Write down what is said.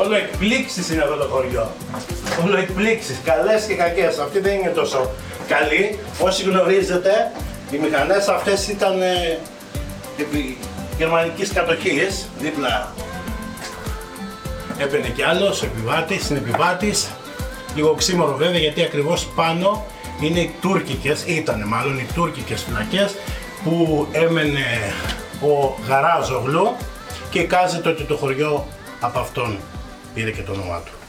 Όλο εκπλήξεις είναι αυτό το χωριό. Όλο εκπλήξεις, καλές και κακές. Αυτή δεν είναι τόσο καλή. Όσοι γνωρίζετε, οι μηχανές αυτές ήταν επί γερμανικής κατοχής. Δίπλα έπαιρνε κι άλλος επιβάτης, συνεπιβάτης. Λίγο οξύμορο βέβαια, γιατί ακριβώς πάνω είναι οι τουρκικές, ήτανε μάλλον οι τουρκικές φυλακές, που έμενε ο Γαράζογλου και κάζεται ότι το χωριό από αυτόν πήρε και το όνομά του.